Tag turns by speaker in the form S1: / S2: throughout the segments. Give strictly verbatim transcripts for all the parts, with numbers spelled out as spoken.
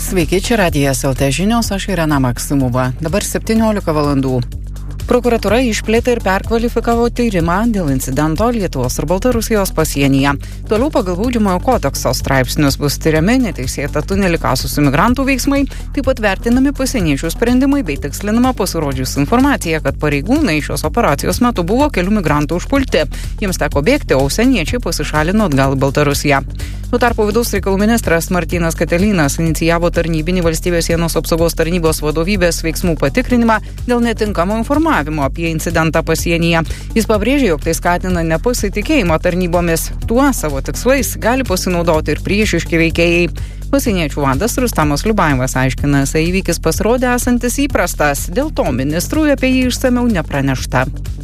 S1: Sveiki, čia Radijas L T žinios, aš Irena Maksimova. Dabar septyniolika valandų. Prokuratūra išplėtė ir perkvalifikavo tyrimą dėl incidento Lietuvos ir Baltarusijos pasienyje. Toliau pagal baudžiamojo kodekso straipsnius bus tyriami neteisėtą tunelį kasusių migrantų veiksmai, taip pat vertinami pasieniečių sprendimai bei tikslinama pasirodžius informacija, kad pareigūnai šios operacijos metu buvo kelių migrantų užpulti. Jiems teko bėgti, o užsieniečiai pasišalino atgal į Baltarusiją. Tuo tarpu vidaus reikalų ministras Martynas Katilinas inicijavo tarnybinį valstybės sienos apsaugos tarnybos vadovybės veiksmų patikrinimą dėl netinkamo informavimo apie incidentą pasienyje. Jis pabrėžė, jog tai skatina nepasitikėjimą tarnybomis. Tuo savo tikslais gali pasinaudoti ir priešiški veikėjai. Pasieniečių vadas Rustamas Liubajevas aiškina, esą įvykis pasirodė esantis įprastas, dėl to ministrui apie jį išsamiau nepranešta.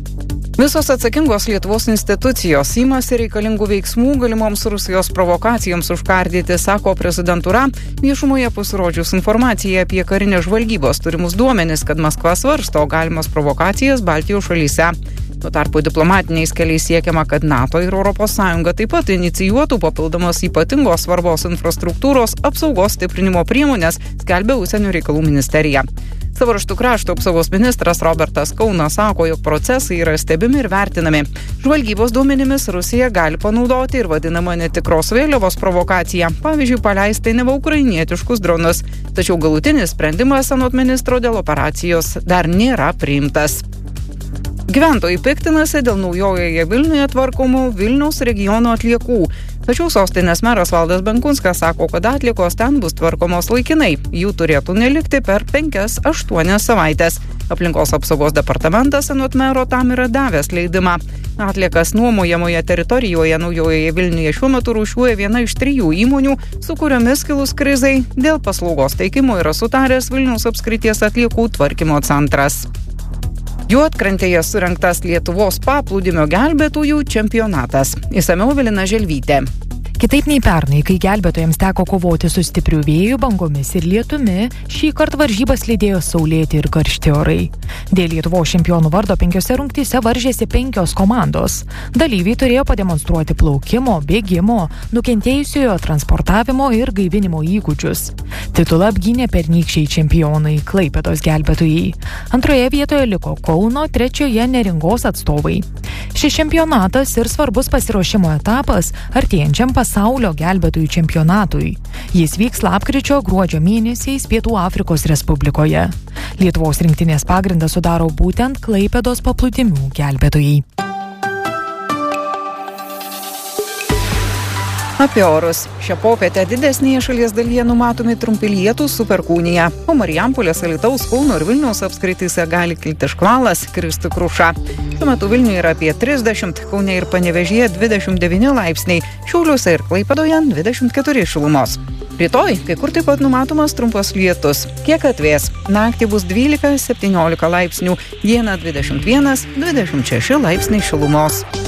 S1: Visos atsakingos Lietuvos institucijos imasi reikalingų veiksmų galimoms Rusijos provokacijoms užkardyti, sako prezidentūra, viešumoje pasirodžius informaciją apie karinės žvalgybos turimus duomenis, kad Maskva svarsto galimas provokacijas Baltijos šalyse. Tuo tarpu diplomatiniais keliais siekiama, kad NATO ir Europos Sąjunga taip pat inicijuotų papildomos ypatingos svarbos infrastruktūros apsaugos stiprinimo priemonės, skelbia Užsienio reikalų ministerija. Savo raštu krašto apsaugos ministras Robertas Kaunas sako, jog procesai yra stebimi ir vertinami. Žvalgybos duomenimis Rusija gali panaudoti ir vadinamą netikros vėliavos provokaciją, pavyzdžiui, paleisti neva ukrainietiškus dronus. Tačiau galutinis sprendimas anot ministro dėl operacijos dar nėra priimtas. Gyventojai piktinasi dėl naujojoje Vilniuje tvarkomų Vilniaus regiono atliekų. Tačiau sostinės meras Valdas Benkunskas sako, kad atliekos ten bus tvarkomos laikinai. Jų turėtų nelikti per penkias aštuonias savaitės. Aplinkos apsaugos departamentas anot mero tam yra davęs leidimą. Atliekas nuomojamoje teritorijoje naujojoje Vilniuje šiuo metu rūšiuoja viena iš trijų įmonių, su kuriomis kilus krizai dėl paslaugos teikimo yra sutaręs Vilniaus apskrities atliekų tvarkymo centras. Juodkrantėje surengtas Lietuvos paplūdimio gelbėtojų čempionatas. Išsamiau Evelina Želvytė.
S2: Kitaip nei pernai, kai gelbėtojams teko kovoti su stipriu vėju, bangomis ir lietumi, šį kartą varžybas lydėjo saulėti ir karšti orai. Dėl Lietuvos čempionų vardo penkiose rungtyse varžėsi penkios komandos. Dalyviai turėjo pademonstruoti plaukimo, bėgimo, nukentėjusiojo transportavimo ir gaivinimo įgūdžius. Titulą apgynė pernykščiai čempionai Klaipėdos gelbėtojai. Antroje vietoje liko Kauno, trečioje Neringos atstovai. Šis čempionatas ir svarbus pasiruošimo etapas artėjančiam pasaulio gelbėtojų čempionatui. Jis vyks lapkričio gruodžio mėnesiais Pietų Afrikos Respublikoje. Lietuvos rinktinės pagrindą sudaro būtent Klaipėdos paplūdimių gelbėtojai.
S1: Apie orus. Šią popietę didesnėje šalies dalyje numatomi trumpi lietūs su perkūnija, o Marijampolės, Alytaus, Kauno ir Vilniaus apskrityse gali kilti škvalas, kristi kruša. Šiuo metu Vilniuje yra apie trisdešimt, Kaune ir Panevėžyje dvidešimt devyni laipsniai, Šiauliuose ir Klaipėdoje dvidešimt keturi šilumos. Rytoj kai kur taip pat numatomas trumpas lietus. Kiek atvės? Naktį bus dvylika septyniolika laipsnių, dieną dvidešimt vienas dvidešimt šeši laipsniai šilumos.